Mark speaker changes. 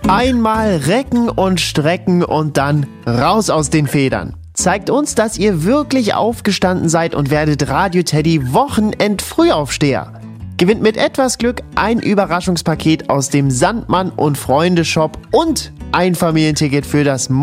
Speaker 1: Einmal recken und strecken und dann raus aus den Federn. Zeigt uns, dass ihr wirklich aufgestanden seid und werdet Radio Teddy Wochenend-Frühaufsteher. Gewinnt mit etwas Glück ein Überraschungspaket aus dem Sandmann und Freunde Shop und ein Familienticket für das